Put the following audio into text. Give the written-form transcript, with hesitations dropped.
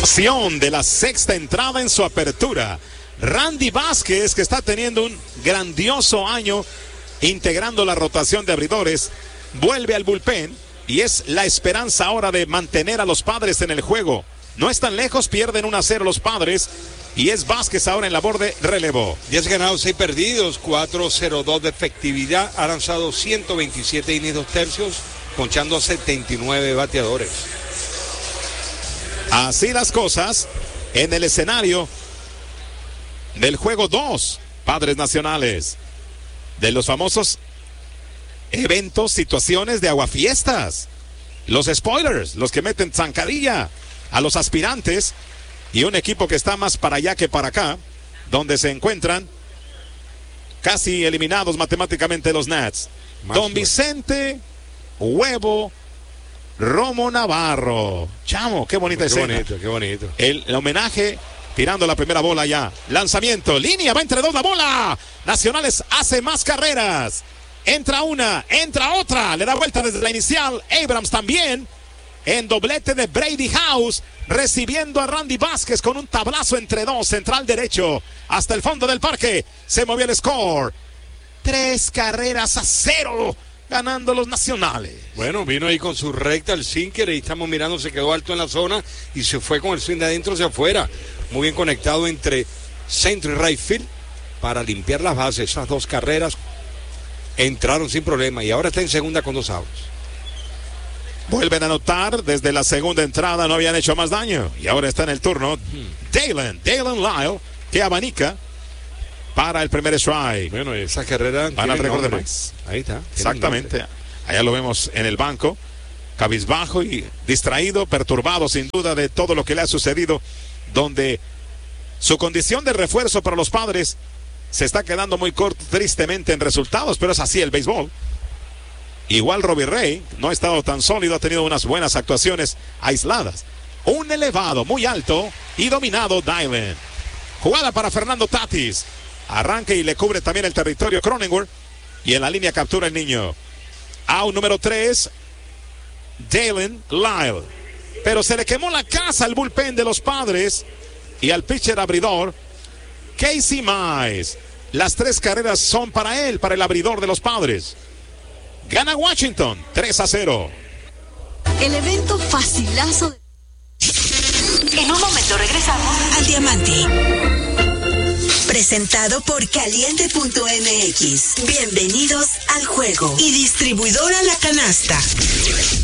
De la sexta entrada en su apertura. Randy Vázquez, que está teniendo un grandioso año integrando la rotación de abridores, vuelve al bullpen y es la esperanza ahora de mantener a los Padres en el juego. No están lejos, pierden 1-0 los Padres y es Vázquez ahora en labor de relevo. 10 ganados, 6 perdidos, 4.02 de efectividad, ha lanzado 127 innings 2 tercios, ponchando a 79 bateadores. Así las cosas en el escenario del juego 2, Padres Nacionales, de los famosos eventos, situaciones de aguafiestas, los spoilers, los que meten zancadilla a los aspirantes y un equipo que está más para allá que para acá, donde se encuentran casi eliminados matemáticamente los Nats. Don Vicente Huevo Romo Navarro. Chamo, qué bonita escena. Qué bonito. El homenaje tirando la primera bola ya. Lanzamiento, línea, va entre dos la bola. Nacionales hace más carreras. Entra una, entra otra. Le da vuelta desde la inicial. Abrams también. En doblete de Brady House. Recibiendo a Randy Vázquez con un tablazo entre dos. Central derecho. Hasta el fondo del parque. Se movió el score. 3-0. Ganando los Nacionales. Bueno, vino ahí con su recta el sinker y estamos mirando, se quedó alto en la zona y se fue con el swing de adentro hacia afuera. Muy bien conectado entre centro y right field para limpiar las bases. Esas dos carreras entraron sin problema y ahora está en segunda con 2 outs. Vuelven a anotar desde la segunda entrada, no habían hecho más daño y ahora está en el turno Dalen Lyle, que abanica para el primer strike. Bueno, esa carrera van al récord de más. Ahí está. Exactamente. Allá lo vemos en el banco, cabizbajo y distraído, perturbado sin duda de todo lo que le ha sucedido, donde su condición de refuerzo para los Padres se está quedando muy corto, tristemente, en resultados, pero es así el béisbol. Igual Robbie Ray no ha estado tan sólido, ha tenido unas buenas actuaciones aisladas. Un elevado, muy alto y dominado Dylan. Jugada para Fernando Tatis. Arranca y le cubre también el territorio Cronenworth. Y en la línea captura el niño. Out número 3. Dalen Lyle. Pero se le quemó la casa al bullpen de los Padres. Y al pitcher abridor Casey Mize. Las 3 carreras son para él, para el abridor de los Padres. Gana Washington 3-0. El evento facilazo. En un momento regresamos al Diamante. Presentado por Caliente.mx. Bienvenidos al juego. Y distribuidora La Canasta.